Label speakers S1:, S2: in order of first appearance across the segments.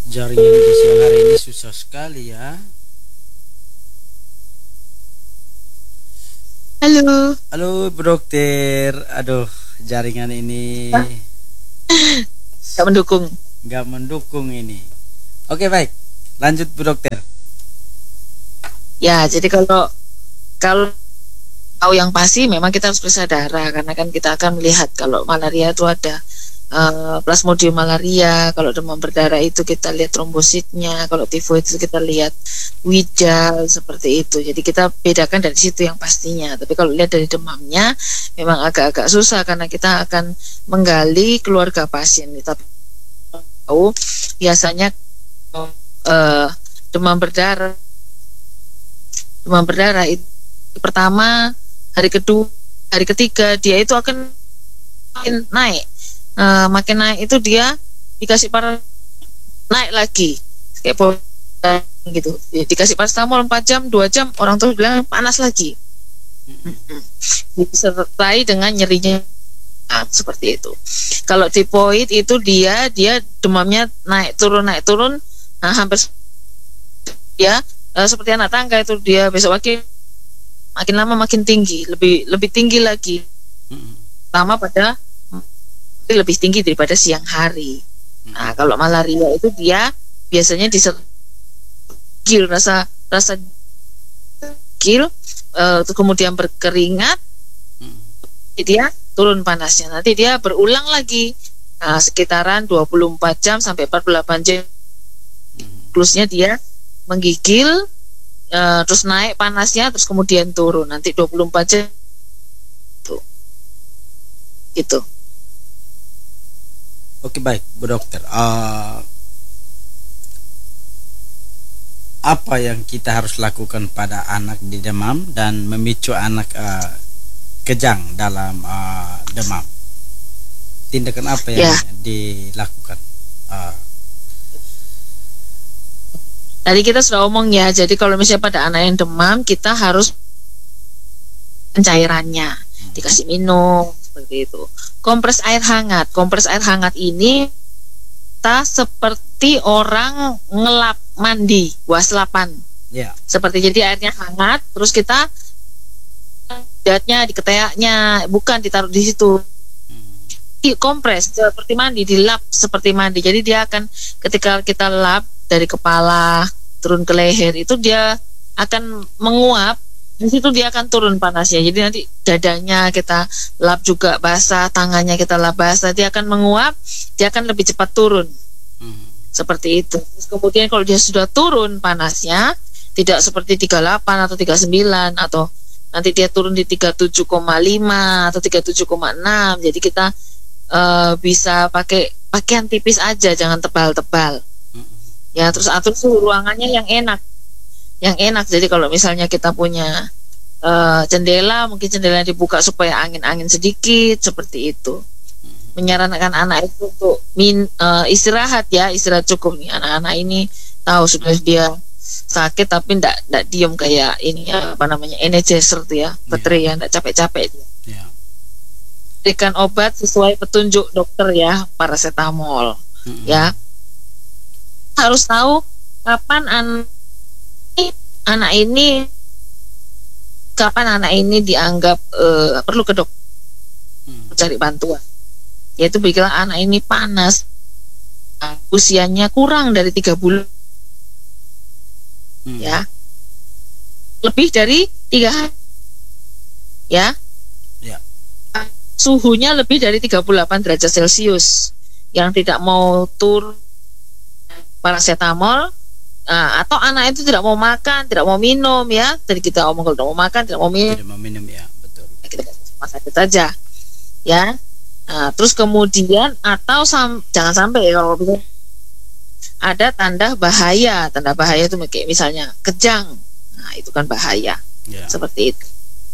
S1: Jaringan di siang hari ini susah sekali ya.
S2: Halo,
S1: Halo Bu Dokter, aduh jaringan ini
S2: nggak mendukung.
S1: nggak mendukung ini. Oke baik, lanjut Bu Dokter.
S2: Ya, jadi kalau kalau tahu yang pasti, memang kita harus periksa darah karena kan kita akan melihat kalau malaria itu ada plasmodium malaria, kalau demam berdarah itu kita lihat trombositnya, kalau tifoid itu kita lihat Widal seperti itu. Jadi kita bedakan dari situ yang pastinya. Tapi kalau lihat dari demamnya, memang agak-agak susah karena kita akan menggali keluarga pasien. Kita tahu biasanya eh, demam berdarah demam berdarah itu pertama, hari kedua, hari ketiga dia itu akan makin naik. Makin naik itu dia dikasih naik lagi kayak gitu. Dikasih paracetamol 4 jam, 2 jam orang tua bilang panas lagi. Disertai dengan nyerinya seperti itu. Kalau tipoid itu dia demamnya naik turun, hampir ya seperti anak tangga itu, dia besok pagi makin lama makin tinggi, lebih tinggi lagi. Pertama pada lebih tinggi daripada siang hari. Nah, kalau malaria itu dia biasanya disergil rasa gil, kemudian berkeringat, dia turun panasnya. Nanti dia berulang lagi, sekitaran 24 jam sampai 48 jam. Siklusnya dia menggigil, terus naik panasnya, terus kemudian turun. Nanti 24 jam tuh. Gitu.
S1: Oke baik Bu Dokter. Apa yang kita harus lakukan pada anak di demam dan memicu anak kejang dalam demam? Tindakan apa yang dilakukan?
S2: Tadi kita sudah omong ya, jadi kalau misalnya pada anak yang demam, kita harus pencairannya, dikasih minum seperti itu. Kompres air hangat ini kita seperti orang ngelap mandi, waslapan. Seperti jadi airnya hangat, terus kita lihatnya di ketiaknya, bukan ditaruh di situ. Kompres seperti mandi, dilap seperti mandi. Jadi dia akan, ketika kita lap dari kepala turun ke leher, itu dia akan menguap. Di situ dia akan turun panasnya. Jadi nanti dadanya kita lap juga basah, tangannya kita lap basah, dia akan menguap, dia akan lebih cepat turun. Seperti itu. Terus kemudian kalau dia sudah turun panasnya, tidak seperti 38 atau 39, atau nanti dia turun di 37,5 atau 37,6. Jadi kita bisa pakai pakaian tipis aja, jangan tebal-tebal. Ya, terus atur suhu ruangannya yang enak. Jadi kalau misalnya kita punya jendela, mungkin jendela dibuka supaya angin-angin sedikit, seperti itu. Menyarankan anak itu untuk istirahat cukup nih. Anak-anak ini tahu sudah dia sakit tapi ndak diem kayak ini Energizer tuh ya, baterai ya, ndak capek-capek dia. Berikan obat sesuai petunjuk dokter ya, paracetamol. Ya, harus tahu kapan anak ini dianggap perlu ke dokter, mencari bantuan. Yaitu bila anak ini panas, usianya kurang dari 3 bulan, ya, lebih dari 3 hari, ya, suhunya lebih dari 38 derajat Celcius, yang tidak mau turun paracetamol. Atau anak itu tidak mau makan, tidak mau minum, ya. Tadi kita omong kalau tidak mau makan, tidak mau minum,
S1: ya, betul.
S2: Kita rumah sakit saja, ya. Terus kemudian atau jangan sampai ya, kalau ada tanda bahaya itu kayak misalnya kejang, itu kan bahaya, seperti itu.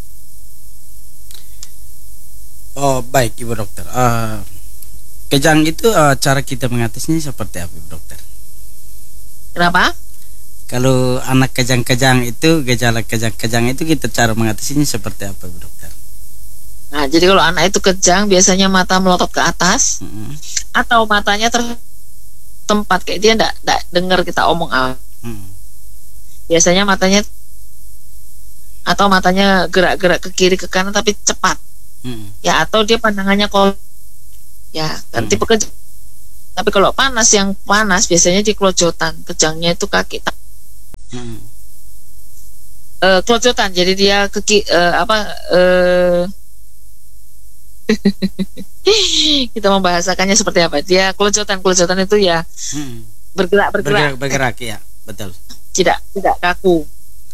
S1: Oh baik Ibu Dokter. Kejang itu cara kita mengatasinya seperti apa Ibu Dokter?
S2: Kenapa?
S1: Kalau anak kejang-kejang itu, gejala kejang-kejang itu, kita cara mengatasinya seperti apa Bu Dokter?
S2: Nah, jadi kalau anak itu kejang, biasanya mata melotot ke atas, atau matanya tempat, kayak dia enggak dengar kita omong apa. Biasanya matanya gerak-gerak ke kiri ke kanan tapi cepat. Ya, atau dia pandangannya ya kan tipe kejang. Tapi kalau yang panas biasanya di kelojotan, kejangnya itu kaki. Kelojotan, jadi dia kita membahasakannya seperti apa? Dia kelojotan itu ya bergerak
S1: ya, betul.
S2: Tidak kaku.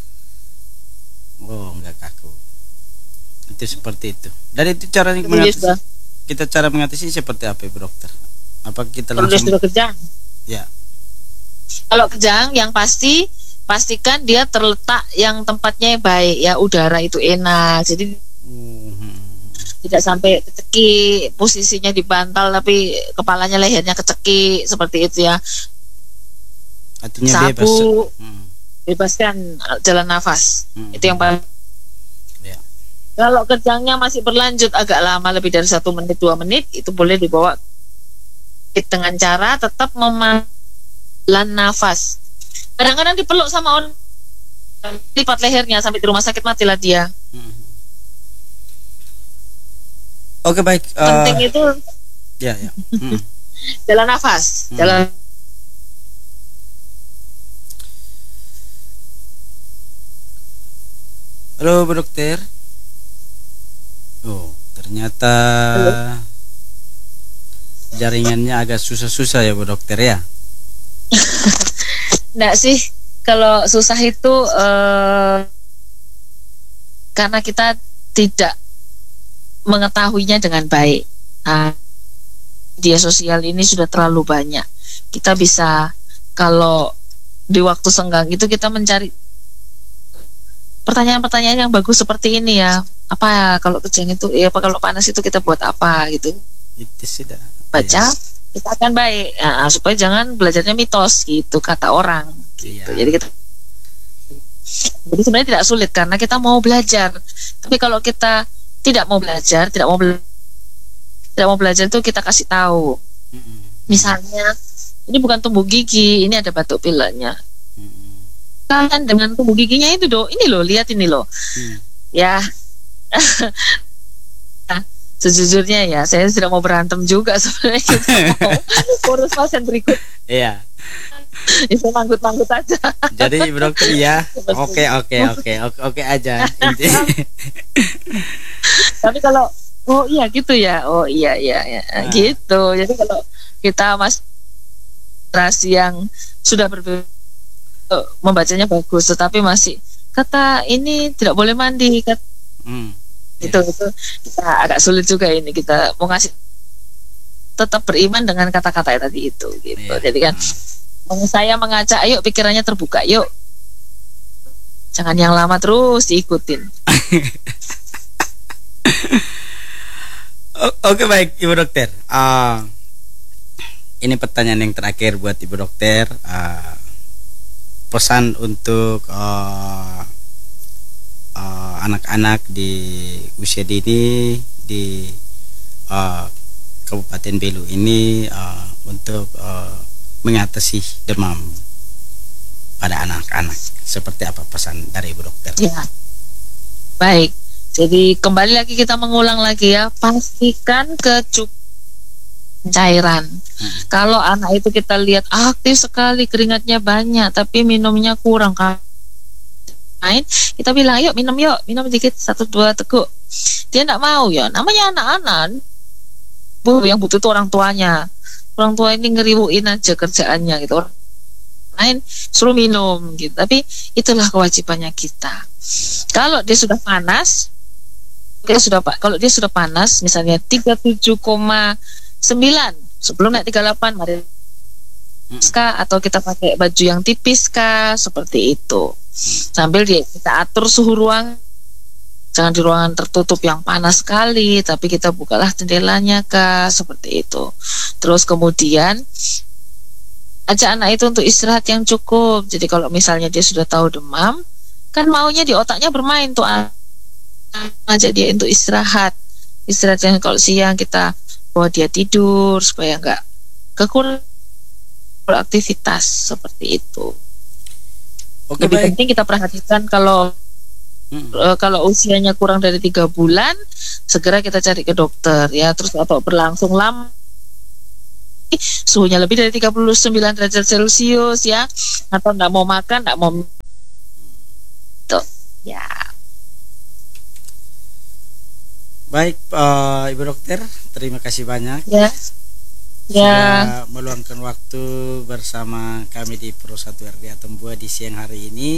S1: Oh, enggak kaku. Itu seperti itu. Dan itu cara mengatasi. Kita cara mengatasi seperti apa, Ibu Dokter? Apa kita langsung
S2: sudah kejang?
S1: Ya.
S2: Kalau kejang, yang pastikan dia terletak yang tempatnya baik, ya, udara itu enak. Jadi tidak sampai kecekik, posisinya di bantal tapi kepalanya, lehernya kecekik seperti itu ya.
S1: Artinya
S2: bebaskan jalan nafas. Itu yang paling.
S1: Ya.
S2: Kalau kejangnya masih berlanjut agak lama, lebih dari 1 menit 2 menit, itu boleh dibawa dengan cara tetap memelan nafas. Kadang-kadang dipeluk sama orang, lipat lehernya sampai di rumah sakit, matilah dia.
S1: Oke, baik.
S2: Penting itu
S1: ya.
S2: jalan nafas, jalan.
S1: Halo, Bu Dokter. Oh, ternyata jaringannya agak susah-susah ya, Bu Dokter ya.
S2: Nggak sih, kalau susah itu karena kita tidak mengetahuinya dengan baik. Nah, media sosial ini sudah terlalu banyak. Kita bisa, kalau di waktu senggang itu kita mencari pertanyaan-pertanyaan yang bagus seperti ini ya. Apa ya kalau kejang itu, ya apa kalau panas itu kita buat apa gitu.
S1: Itu sudah
S2: baca, kita akan baik. Nah, supaya jangan belajarnya mitos gitu kata orang. Gitu. Jadi sebenarnya tidak sulit karena kita mau belajar. Tapi kalau kita tidak mau belajar itu kita kasih tahu. Misalnya, ini bukan tumbuh gigi, ini ada batuk pileknya. Kalian dengan tumbuh giginya itu ini loh, lihat ini loh. Ya. Sejujurnya ya, saya tidak mau berantem juga sebenarnya. Kita mau urus pasien berikut.
S1: Iya.
S2: Itu manggut-manggut aja.
S1: Jadi Ibu Dokter ya, oke aja.
S2: Tapi kalau gitu ya, gitu. Jadi kalau kita yang sudah berbeda, membacanya bagus, tetapi masih kata ini tidak boleh mandi, itu kita agak sulit juga ini. Kita mau ngasih, tetap beriman dengan kata-kata tadi itu gitu. Jadi kan saya mengajak, ayo pikirannya terbuka, yuk, jangan yang lama terus diikutin.
S1: Oke, baik Ibu Dokter. Ini pertanyaan yang terakhir buat Ibu Dokter. Pesan untuk anak-anak di usia dini di Kabupaten Belu ini untuk mengatasi demam pada anak-anak, seperti apa pesan dari Ibu Dokter?
S2: Ya, baik. Jadi kembali lagi kita mengulang lagi ya, pastikan cairan. Kalau anak itu kita lihat aktif sekali, keringatnya banyak, tapi minumnya kurang, kita bilang yuk minum dikit, 1-2 teguk. Dia tidak mau ya, namanya anak-anak. Yang butuh itu orang tuanya. Orang tua ini ngeribuin aja kerjaannya gitu. Orang lain suruh minum gitu. Tapi itulah kewajibannya kita. Kalau dia sudah panas, kalau dia sudah panas, misalnya 37,9 sebelum naik 38, mari atau kita pakai baju yang tipis seperti itu. Sambil kita atur suhu ruang, jangan di ruangan tertutup yang panas sekali, tapi kita bukalah jendelanya seperti itu. Terus kemudian ajak anak itu untuk istirahat yang cukup. Jadi kalau misalnya dia sudah tahu demam, kan maunya di otaknya bermain tuh, ajak dia untuk istirahat yang kalau siang kita bawa dia tidur supaya enggak kekurangan beraktivitas seperti itu.
S1: Oke,
S2: Lebih
S1: baik.
S2: penting kita perhatikan kalau kalau usianya kurang dari 3 bulan, segera kita cari ke dokter ya. Terus atau berlangsung lama, suhunya lebih dari 39 derajat Celcius ya, atau nggak mau makan, nggak mau tuh ya.
S1: Baik, Ibu Dokter, terima kasih banyak
S2: Ya.
S1: sudah meluangkan waktu bersama kami di Pro 1 RDA Tembua di siang hari ini.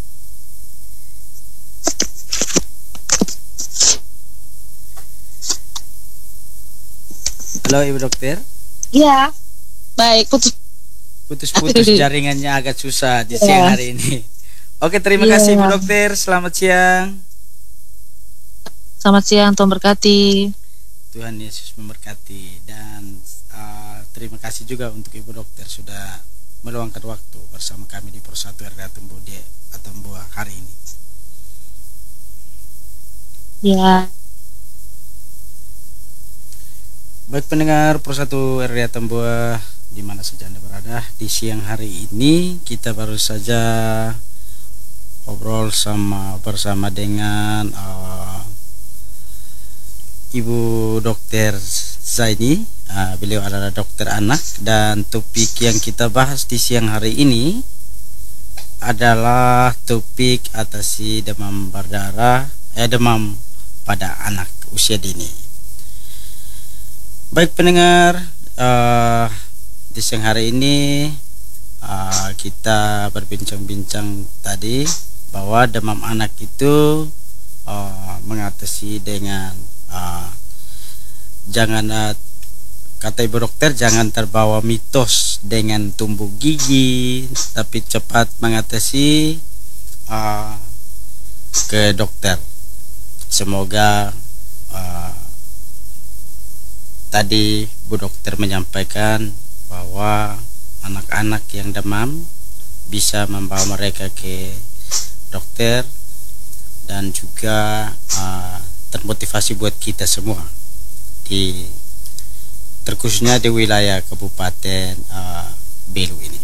S1: Halo Ibu Dokter.
S2: Ya. Baik,
S1: putus-putus jaringannya agak susah di siang hari ini. Oke, terima kasih Ibu Dokter. Selamat siang.
S2: Selamat siang, Tuhan berkati.
S1: Tuhan Yesus memberkati. Dan terima kasih juga untuk Ibu Dokter sudah meluangkan waktu bersama kami di Pro 1 RDA Tembua hari ini.
S2: Ya.
S1: Baik pendengar Pro 1 RDA Tembua di mana saja Anda berada, di siang hari ini kita baru saja obrol bersama dengan Ibu Dokter Zaini. Beliau adalah dokter anak, dan topik yang kita bahas di siang hari ini adalah topik atasi demam berdarah, demam pada anak usia dini. Baik pendengar, di siang hari ini kita berbincang-bincang tadi bahwa demam anak itu mengatasi dengan jangan kata Ibu Dokter, jangan terbawa mitos dengan tumbuh gigi, tapi cepat mengatasi ke dokter. Semoga tadi Bu Dokter menyampaikan bahwa anak-anak yang demam bisa membawa mereka ke dokter, dan juga termotivasi buat kita semua terkhususnya di wilayah Kabupaten Belu ini.